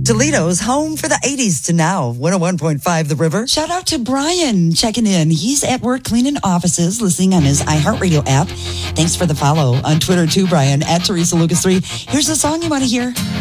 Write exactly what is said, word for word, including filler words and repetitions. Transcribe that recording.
Toledo's home for the eighties to now. one oh one point five The River. Shout out to Brian checking in. He's at work cleaning offices, listening on his iHeartRadio app. Thanks for the follow on Twitter too, Brian, at Teresa Lucas three. Here's the song you want to hear.